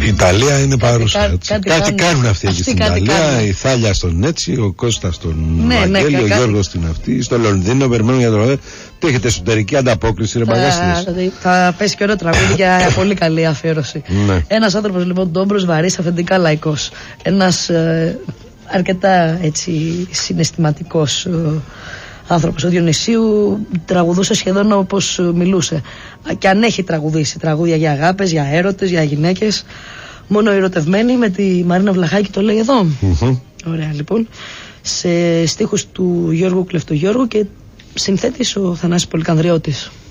Η Ιταλία είναι παρούσα. Κάτι κάνουν αυτοί εκεί στην Ιταλία. Η Θάλια στον έτσι, ο Κώστας στον Βαγγέλη, ο Γιώργος στην αυτή, στο Λονδίνο περιμένουν για το. Τι έχετε εσωτερική ανταπόκριση, ρε Παγκάστιδες? Θα πέσει και ωραίο τραγούδι για πολύ καλή αφιέρωση. Ένας άνθρωπος λοιπόν ντόμπρος, βαρύς, αυθεντικά λαϊκός. Ένας αρκετά έτσι συναισθηματικός άνθρωπος. Ο Διονυσίου τραγουδούσε σχεδόν όπως μιλούσε. Και αν έχει τραγουδήσει τραγούδια για αγάπες, για έρωτες, για γυναίκες, μόνο ερωτευμένοι, με τη Μαρίνα Βλαχάκη το λέει εδώ. Ωραία λοιπόν. Σε στίχους του Γιώργου Κλεφτογιώργου και συνθέτης ο Θανάσης Πολυκανδριώτης.